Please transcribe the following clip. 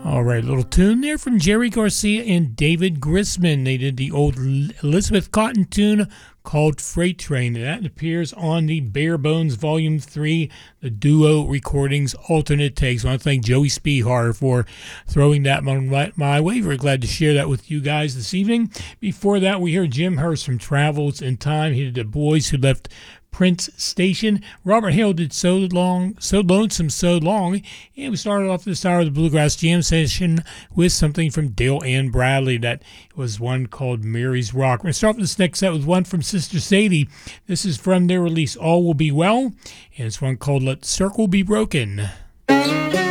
All right, little tune there from Jerry Garcia and David Grisman. They did the old Elizabeth Cotton tune called Freight Train. And that appears on the Bare Bones Volume 3, the duo recordings alternate takes. I want to thank Joey Spehar for throwing that my way. Very glad to share that with you guys this evening. Before that, we heard Jim Hurst from Travels in Time. He did The Boys Who Left Prince Station. Robert Hale did So Lonesome, So Long. And we started off this hour of the Bluegrass Jam session with something from Dale Ann Bradley. That was one called Mary's Rock. We're going to start this next set with one from Sister Sadie. This is from their release All Will Be Well, and it's one called Let Circle Be Broken.